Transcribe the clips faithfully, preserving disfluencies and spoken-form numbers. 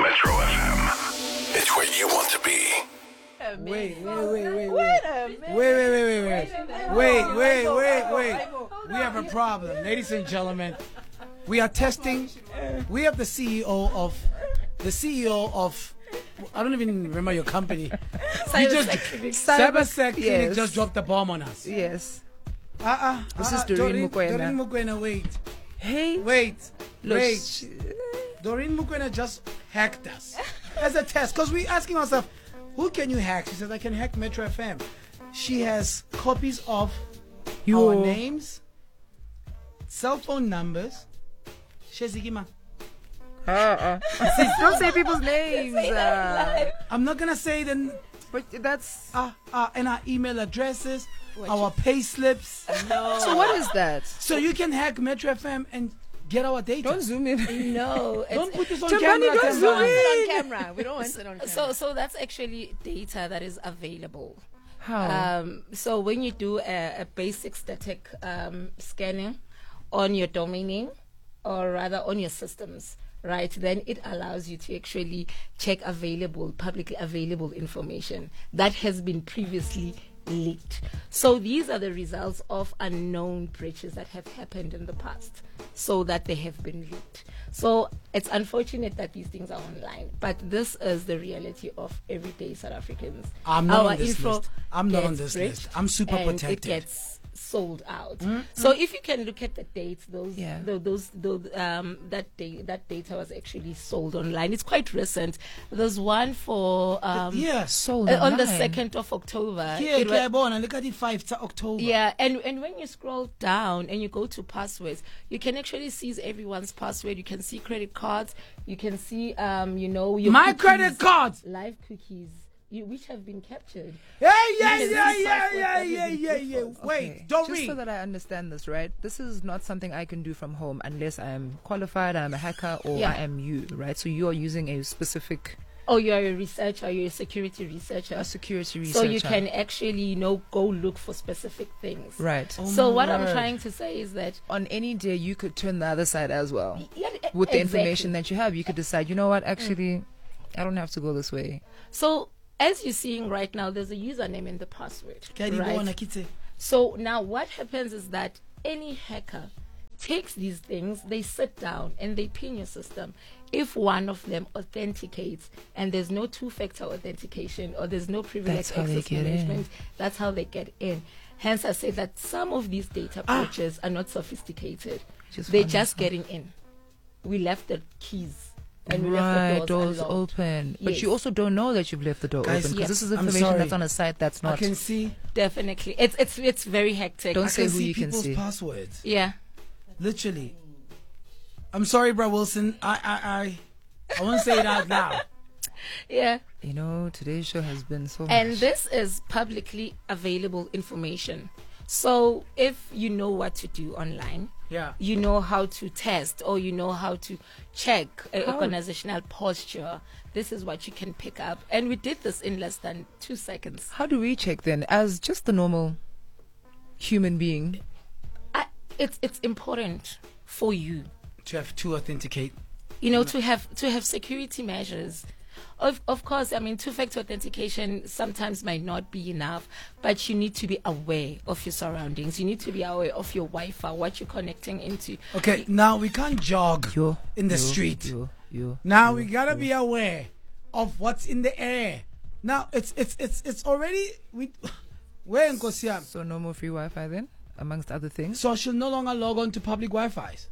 Metro F M. It's where you want to be. Wait, wait, wait, wait, wait. Wait a minute. Wait, wait, wait, wait, wait. Wait, wait, wait, wait. We have a problem. Ladies and gentlemen, we are testing. We have the C E O of, the C E O of, I don't even remember your company. Cybersec Clinic yes. just dropped the bomb on us. Yes. Uh-uh. This uh-uh. is Doreen Mokoena. Doreen Mokoena, wait. Hey. Wait. Look, wait. she- Doreen Mokoena just hacked us as a test. Because we're asking ourselves, who can you hack? She says, I can hack Metro F M. She has copies of Yo. our names, cell phone numbers. Shezigima. Uh-uh. Don't say people's names. Uh, I'm not going to say the... but that's... Uh, uh, and our email addresses, our pay slips. No. So what is that? So you can hack Metro F M and get our data. Don't zoom in. No. Don't put this on Giovanni, camera. don't Tamba. zoom want in. it on camera. We don't want it on camera. So, so that's actually data that is available. How? Um, so when you do a, a basic static um, scanning on your domain name, or rather on your systems, right, then it allows you to actually check available, publicly available information that has been previously leaked. So these are the results of unknown breaches that have happened in the past, so that they have been leaked. So it's unfortunate that these things are online, but this is the reality of everyday South Africans. I'm not Our on this info list. I'm not on gets this breached list. I'm super and protected. It gets sold out. Mm-hmm. So if you can look at the dates, those, Yeah. tho- those, those, um, that da- that data was actually sold online. It's quite recent. There's one for um, Yes. Sold uh, on the online. second of October. Yeah, It wa- Claiborne, look at the fifth of October. yeah, and and when you scroll down and you go to passwords, you can actually see everyone's password. You can see credit cards. You can see, um, you know, your My cookies, credit cards. live cookies, you, which have been captured. Yeah, yeah, You can yeah, see yeah, passwords yeah, that yeah, have been yeah, yeah. default. Wait, Okay, don't just read. so that I understand this, right? This is not something I can do from home unless I'm qualified, I'm a hacker, or Yeah. I am you, right? So you are using a specific Oh, you're a researcher. You're a security researcher. a security So researcher. you can actually, you know, go look for specific things. Right. So my what I'm word. trying to say is that On any day, you could turn the other side as well. yeah, e- With the exactly. information that you have, you could decide, you know what, actually, I don't have to go this way. So as you're seeing right now, there's a username and the password. Claiborne, Right? Akite. So now what happens is that any hacker takes these things, they sit down and they pin your system. If one of them authenticates and there's no two-factor authentication or there's no privileged That's how they access get in. management, that's how they get in. Hence, I say that some of these data breaches are not sophisticated. Just They're one just myself. getting in. We left the keys and we Right, left the doors, doors unlocked. open. But Yes. you also don't know that you've left the door Guys, open because yes. this is I'm information sorry. that's on a site that's I not. can see. Definitely, it's it's it's very hectic. Don't I say can who see you can people's see. passwords. Yeah. Literally. I'm sorry, bro Wilson. I, I, I, I won't say it out loud. Yeah. You know, today's show has been so And much. this is publicly available information. So if you know what to do online, Yeah. you know how to test or you know how to check uh, How? organizational posture, this is what you can pick up. And we did this in less than two seconds. How do we check then, as just the normal human being? I, it's it's important for you, To have to authenticate. you know, to have to have security measures. Of of course, I mean, two-factor authentication sometimes might not be enough, but you need to be aware of your surroundings. You need to be aware of your Wi-Fi, what you're connecting into. Okay, now we can't jog Yo, in the yo, street. Yo, yo, Now yo, we gotta yo. be aware of what's in the air. Now it's it's it's it's already we where in Kosia. So no more free Wi-Fi then, amongst other things. So I should no longer log on to public Wi-Fi's.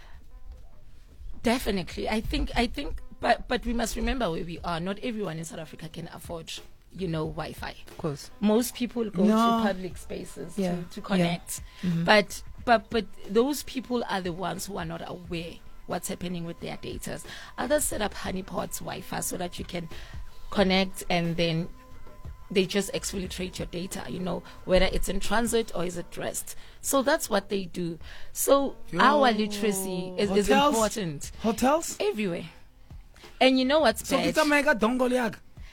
Definitely, I think I think, but but we must remember where we are. Not everyone in South Africa can afford, you know, Wi-Fi. Of course. Most people go No. to public spaces Yeah, to, to connect, yeah. Mhm. but but but those people are the ones who are not aware what's happening with their data. Others set up honeypots Wi-Fi so that you can connect and then they just exfiltrate your data, you know, whether it's in transit or is at rest. So that's what they do. So our literacy is, is Hotels? important Hotels? everywhere. And you know what's So bad? kita mega dongoliag.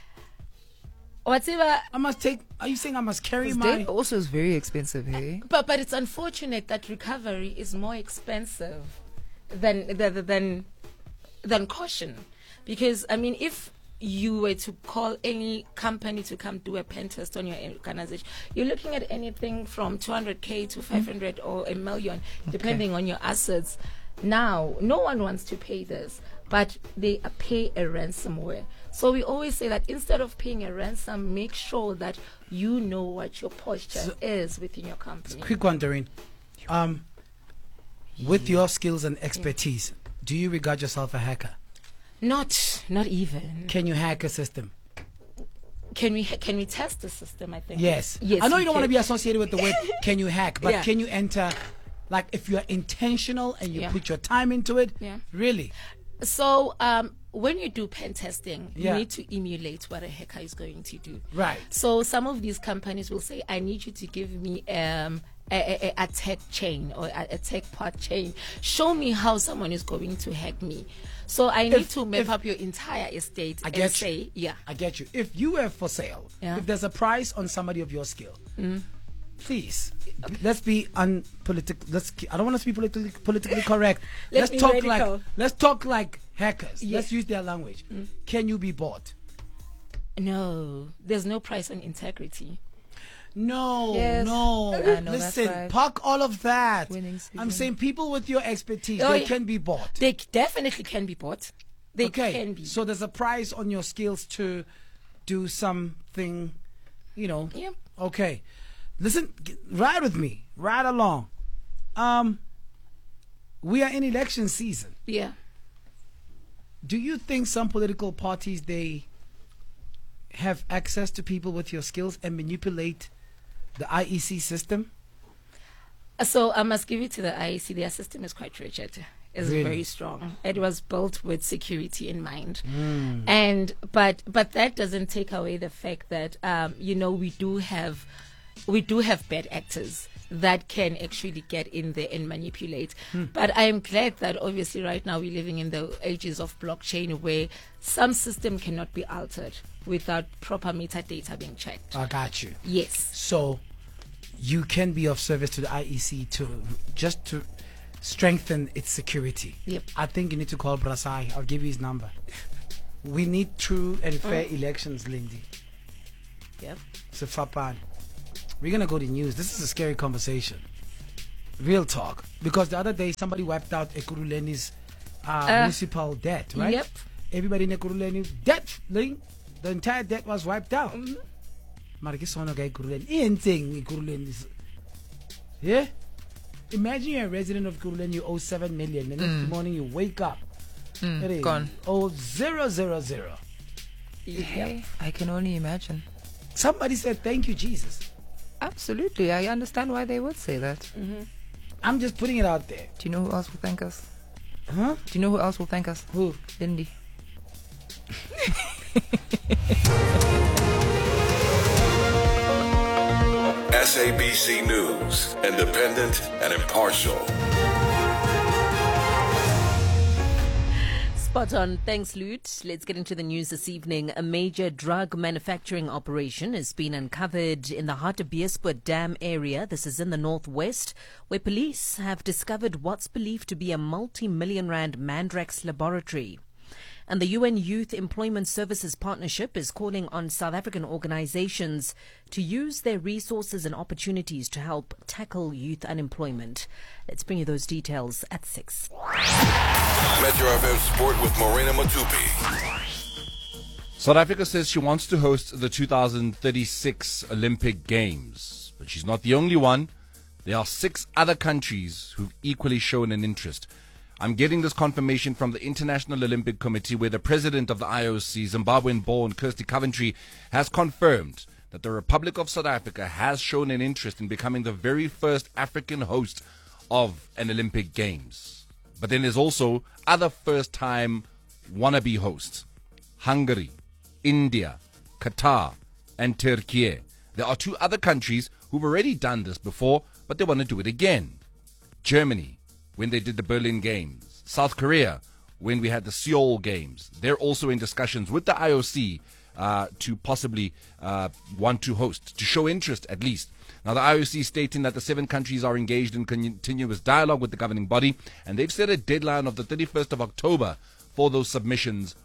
Whatever. I must take. Are you saying I must carry Because my? data also is very expensive, hey? But but it's unfortunate that recovery is more expensive than than than, than caution. Because, I mean, if you were to call any company to come do a pen test on your organization, you're looking at anything from two hundred K to five hundred mm. or a million, depending okay. on your assets. Now, no one wants to pay this, but they uh, pay a ransomware. So we always say that instead of paying a ransom, make sure that you know what your posture so is within your company. Quick one, Doreen. Um, with yeah. your skills and expertise, yeah. do you regard yourself a hacker? Not, not even. Can you hack a system? Can we ha- can we test the system? I think. Yes. Yes. I know you don't can. want to be associated with the word "can you hack," but Yeah. can you enter? Like, if you are intentional and you Yeah. put your time into it, Yeah. really. So, um, when you do pen testing, Yeah. you need to emulate what a hacker is going to do. Right. So, some of these companies will say, "I need you to give me um." A, a, a tech chain or a, a tech part chain. Show me how someone is going to hack me. So I need If- to map if- up your entire estate I and get say, you. yeah. I get you. If you were for sale, Yeah. if there's a price on somebody of your skill, please, b- let's be unpolitical. Let's. ke- I don't want us to be politically politically correct. Let's let's be talk radical. like. Let's talk like hackers. Yeah. Let's use their language. Can you be bought? No, there's no price on integrity. No, Yes. no. I know, that's Listen, right. park all of that. Winning I'm season. saying people with your expertise, Oh, they yeah. can be bought. They c- definitely can be bought. They okay. can be. So there's a price on your skills to do something, you know. Yeah. Okay. Listen, g- ride with me. Ride along. Um, we are in election season. Yeah. Do you think some political parties, they have access to people with your skills and manipulate the I E C system? So I must give it to the I E C. Their system is quite rigid. It's Really? very strong. It was built with security in mind, Mm. and but but that doesn't take away the fact that um, you know we do have we do have bad actors that can actually get in there and manipulate. But I am glad that obviously right now we're living in the ages of blockchain where some system cannot be altered without proper metadata being checked. I got you. Yes. So you can be of service to the I E C to just to strengthen its security. Yep. I think you need to call Brasai. I'll give you his number. We need true and fair elections, Lindy. Yep. Sefapane. We're gonna go to news. This is a scary conversation. Real talk. Because the other day somebody wiped out Ekurhuleni's uh, Uh, municipal debt, right? Yep. Everybody in Ekurhuleni debt, Ling. The entire debt was wiped out. Mm-hmm. Mara ke sona ka Ekurhuleni. E entseng Ekurhuleni is- Yeah? Imagine you're a resident of Ekurhuleni, you owe seven million. The next morning you wake up. it is gone. Oh, zero, zero, zero. Hey, I can only imagine. Somebody said, thank you, Jesus. Absolutely. I understand why they would say that. I'm just putting it out there. Do you know who else will thank us? Huh? Do you know who else will thank us? Who? Lindy. S A B C News, independent and impartial. Spot on. Thanks, Lute. Let's get into the news this evening. A major drug manufacturing operation has been uncovered in the Hartbeespoort Dam area. This is in the northwest, where police have discovered what's believed to be a multi-million rand Mandrax laboratory. And the U N Youth Employment Services Partnership is calling on South African organizations to use their resources and opportunities to help tackle youth unemployment. Let's bring you those details at six. Metro F M Sport with Morena Matupi. South Africa says she wants to host the two thousand thirty-six Olympic Games, but she's not the only one. There are six other countries who've equally shown an interest. I'm getting this confirmation from the International Olympic Committee, where the president of the I O C, Zimbabwean-born Kirsty Coventry, has confirmed that the Republic of South Africa has shown an interest in becoming the very first African host of an Olympic Games. But then there's also other first-time wannabe hosts: Hungary, India, Qatar, and Turkey. There are two other countries who've already done this before, but they want to do it again. Germany, when they did the Berlin Games. South Korea, when we had the Seoul Games. They're also in discussions with the I O C uh, to possibly uh, want to host, to show interest at least. Now, the I O C is stating that the seven countries are engaged in continuous dialogue with the governing body, and they've set a deadline of the thirty-first of October for those submissions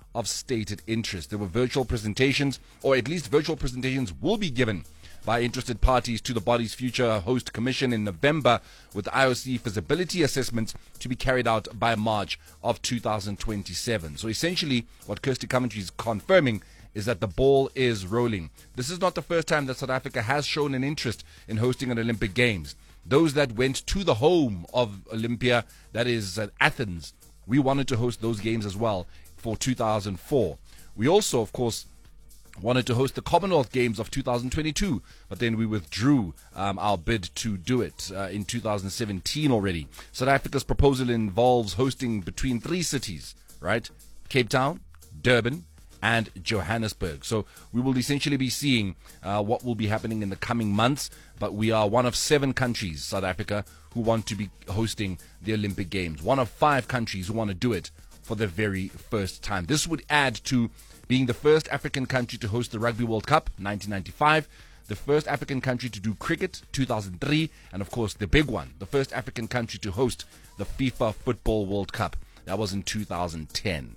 of stated interest. There were virtual presentations, or at least virtual presentations will be given by interested parties to the body's future host commission in November, with the I O C feasibility assessments to be carried out by March of two thousand twenty-seven. So essentially, what Kirsty Coventry is confirming is that the ball is rolling. This is not the first time that South Africa has shown an interest in hosting an Olympic Games. Those that went to the home of Olympia, that is uh, Athens, we wanted to host those games as well for two thousand four. We also, of course, wanted to host the Commonwealth Games of two thousand twenty-two, but then we withdrew um, our bid to do it uh, in two thousand seventeen already. South Africa's proposal involves hosting between three cities, right? Cape Town, Durban, and Johannesburg. So we will essentially be seeing uh, what will be happening in the coming months, but we are one of seven countries, South Africa, who want to be hosting the Olympic Games. One of five countries who want to do it for the very first time. This would add to being the first African country to host the Rugby World Cup, nineteen ninety-five, the first African country to do cricket, two thousand three, and of course the big one, the first African country to host the FIFA Football World Cup. That was in two thousand ten.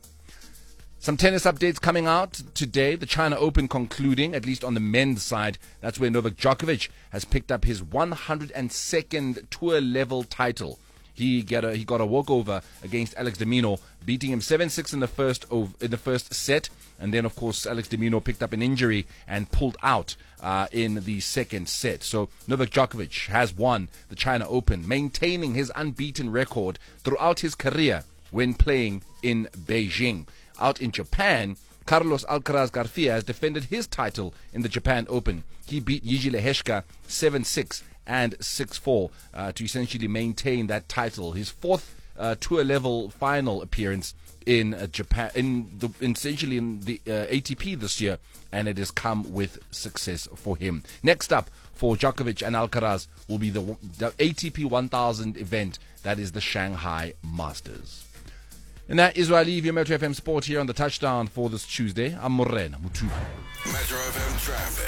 Some tennis updates coming out today. The China Open concluding, at least on the men's side. That's where Novak Djokovic has picked up his one hundred second tour level title. He got a he got a walkover against Alex de Minaur, beating him seven six in the first over, in the first set, and then of course Alex de Minaur picked up an injury and pulled out uh, in the second set. So Novak Djokovic has won the China Open, maintaining his unbeaten record throughout his career when playing in Beijing. Out in Japan, Carlos Alcaraz Garcia has defended his title in the Japan Open. He beat Yuji Leheshka seven six and six four uh, to essentially maintain that title. His fourth uh, tour level final appearance in uh, Japan, in the essentially in the uh, A T P this year, and it has come with success for him. Next up for Djokovic and Alcaraz will be the, the A T P one thousand event, that is the Shanghai Masters. And that is where I leave your Metro F M Sport here on the Touchdown for this Tuesday. I'm Morena Mutuku. Metro F M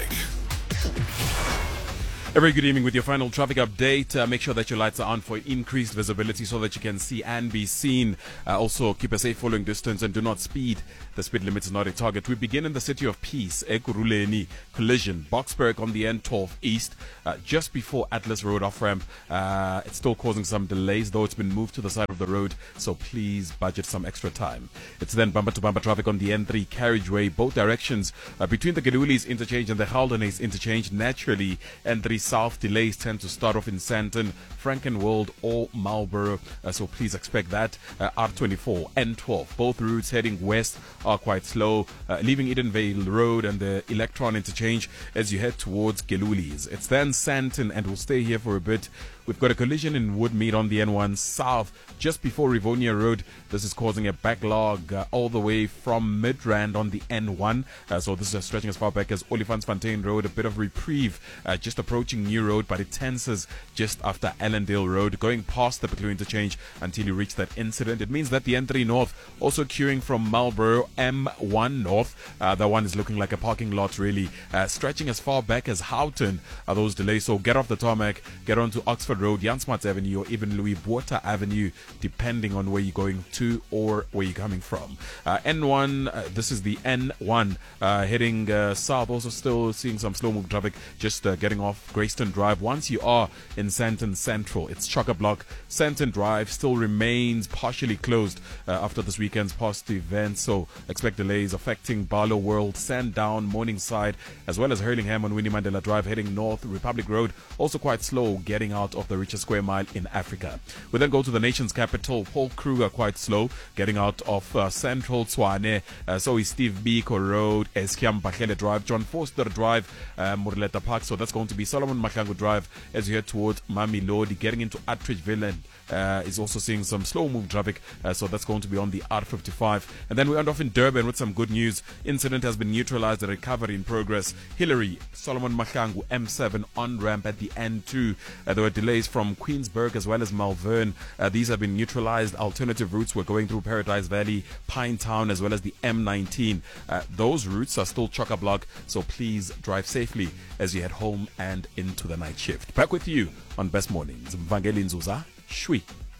traffic. A very good evening with your final traffic update. Uh, make sure that your lights are on for increased visibility so that you can see and be seen. Uh, also, keep a safe following distance and do not speed. The speed limit is not a target. We begin in the city of Peace, Ekurhuleni collision, Boksburg on the N twelve East, uh, just before Atlas Road off-ramp. Uh, it's still causing some delays, though it's been moved to the side of the road, so please budget some extra time. It's then bumper-to-bumper traffic on the N three carriageway, both directions, uh, between the Gedulis interchange and the Haldenace interchange. Naturally, N three South delays tend to start off in Sandton, Frankenwald or Marlborough, uh, so please expect that. uh, R twenty-four, N twelve, both routes heading west are quite slow, uh, leaving Edenvale Road and the Electron interchange as you head towards Gelulis. It's then Sandton, and we'll stay here for a bit. We've got a collision in Woodmead on the N one South, just before Rivonia Road. This is causing a backlog uh, all the way from Midrand on the N one. Uh, so this is stretching as far back as Olifantsfontein Road. A bit of reprieve uh, just approaching New Road, but it tenses just after Allendale Road, going past the Peklu interchange until you reach that incident. It means that the N three North also queuing from Marlborough M one North. Uh, that one is looking like a parking lot, really. Uh, stretching as far back as Houghton are those delays. So get off the tarmac, get onto Oxford Road, Jan Smuts Avenue, or even Louis Botha Avenue, depending on where you're going to or where you're coming from. Uh, N one, uh, this is the N one uh, heading uh, south, also still seeing some slow move traffic, just uh, getting off Greyston Drive. Once you are in Sandton Central, it's chock-a-block. Sandton Drive still remains partially closed uh, after this weekend's past event, so expect delays affecting Barlow World, Sandown, Morningside, as well as Hurlingham on Winnie Mandela Drive heading north. Republic Road also quite slow getting out of the richest square mile in Africa. We then go to the nation's capital. Paul Kruger quite slow getting out of uh, Central Tshwane. Uh, so is Steve Biko Road, Eskiam Bakhele Drive, John Foster Drive, uh, Morleta Park. So that's going to be Solomon Mahlangu Drive as you head towards Mamelodi. Getting into Attridgeville and uh, is also seeing some slow move traffic. Uh, so that's going to be on the R fifty-five. And then we end off in Durban with some good news. Incident has been neutralized. The recovery in progress. Hillary, Solomon Mahlangu, M seven on ramp at the N two. Uh, there were delays from Queensburg as well as Malvern. Uh, these have been neutralized. Alternative routes were going through Paradise Valley, Pinetown, as well as the M nineteen. Uh, those routes are still chock-a-block, so please drive safely as you head home and into the night shift. Back with you on Best Mornings. Mvangeli Nzuza, Shwi.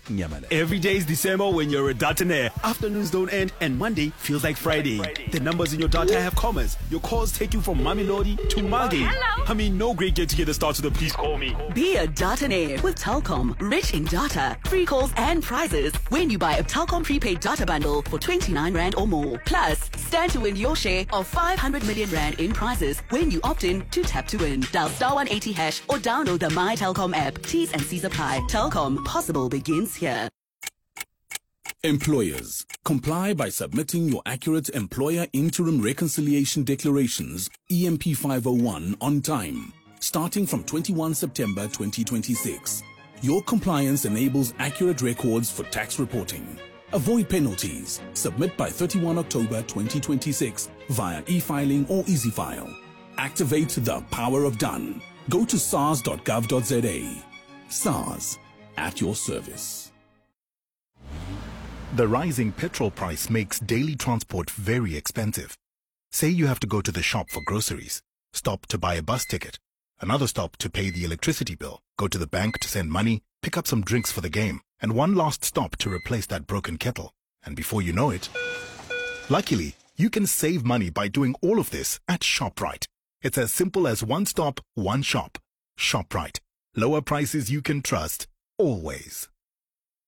Nyamala. Every day is December when you're a Dataner. Afternoons don't end and Monday feels like Friday. The numbers in your data have commas. Your calls take you from Mamelodi to Mage. Hello. I mean, no great get-together starts with a please call me. Be a Dataner with Telkom. Rich in data, free calls and prizes when you buy a Telkom prepaid data bundle for twenty-nine rand or more. Plus, stand to win your share of five hundred million rand in prizes when you opt in to Tap to Win. Dial star one eighty hash or download the My Telkom app. T's and C's apply. Telkom, possible begins here. Employers, comply by submitting your accurate Employer Interim Reconciliation Declarations E M P five oh one on time, starting from twenty-first September twenty twenty-six. Your compliance enables accurate records for tax reporting. Avoid penalties. Submit by thirty-first October twenty twenty-six via e-filing or EasyFile. Activate the power of done. Go to sars dot gov dot z a. SARS, at your service. The rising petrol price makes daily transport very expensive. Say you have to go to the shop for groceries, stop to buy a bus ticket, another stop to pay the electricity bill, go to the bank to send money, pick up some drinks for the game, and one last stop to replace that broken kettle. And before you know it, luckily, you can save money by doing all of this at ShopRite. It's as simple as one stop, one shop. ShopRite. Lower prices you can trust, always.